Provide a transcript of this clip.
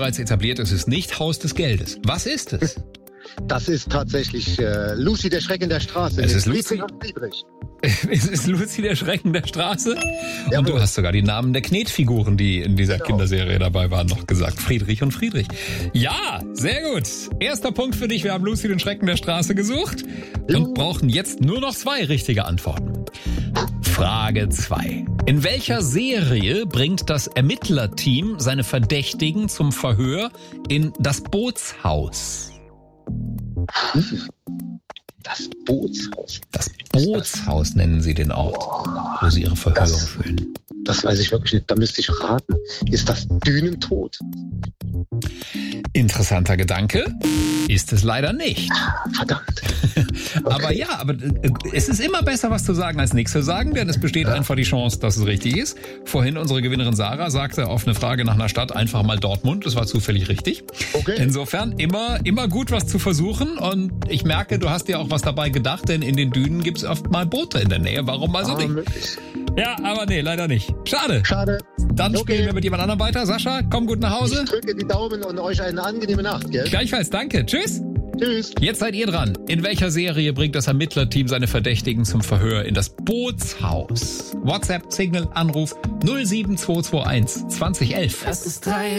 bereits etabliert, es ist nicht Haus des Geldes. Was ist es? Das ist tatsächlich Lucy, der Schrecken der Straße. Es ist Friedrich und Friedrich. Es ist Lucy, der Schrecken der Straße. Und Jawohl. du hast sogar die Namen der Knetfiguren, die in dieser Genau. Kinderserie dabei waren, noch gesagt. Friedrich und Friedrich. Ja, sehr gut. Erster Punkt für dich. Wir haben Lucy, den Schrecken der Straße gesucht und brauchen jetzt nur noch 2 richtige Antworten. Frage 2. In welcher Serie bringt das Ermittlerteam seine Verdächtigen zum Verhör in das Bootshaus? Das Bootshaus. Das Bootshaus nennen sie den Ort, wo sie ihre Verhöre führen. Das weiß ich wirklich nicht. Da müsste ich raten. Ist das Dünentod? Interessanter Gedanke. Ist es leider nicht. Verdammt. Aber ja, es ist immer besser, was zu sagen, als nichts zu sagen, denn es besteht einfach die Chance, dass es richtig ist. Vorhin unsere Gewinnerin Sarah sagte auf eine Frage nach einer Stadt einfach mal Dortmund. Das war zufällig richtig. Okay. Insofern immer gut, was zu versuchen. Und ich merke, du hast dir auch was dabei gedacht, denn in den Dünen gibt's oft mal Boote in der Nähe. Warum also nicht? Möglich. Ja, aber nee, leider nicht. Schade. Schade. Dann Okay. spielen wir mit jemand anderem weiter. Sascha, komm gut nach Hause. Ich drücke die Daumen und euch eine angenehme Nacht, gell? Gleichfalls, danke. Tschüss. Tschüss. Jetzt seid ihr dran. In welcher Serie bringt das Ermittlerteam seine Verdächtigen zum Verhör in das Bootshaus? WhatsApp, Signal, Anruf 07221 2011. Es ist 3